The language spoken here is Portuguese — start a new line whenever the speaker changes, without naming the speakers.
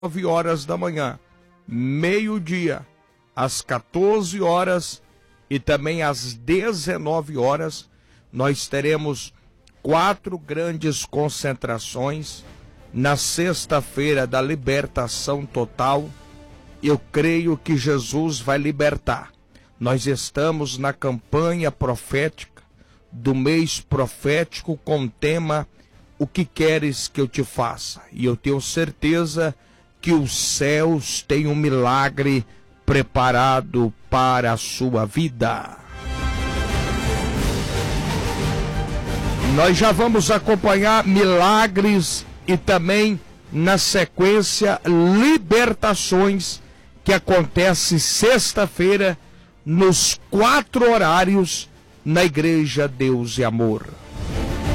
9 horas da manhã, meio-dia, às 14 horas e também às 19 horas, nós teremos 4 grandes concentrações. Na sexta-feira da libertação total, eu creio que Jesus vai libertar. Nós estamos na campanha profética do mês profético com o tema "O que queres que eu te faça?" E eu tenho certeza que os céus têm um milagre preparado para a sua vida. Nós já vamos acompanhar milagres e também, na sequência, libertações que acontece sexta-feira nos 4 horários na Igreja Deus e Amor.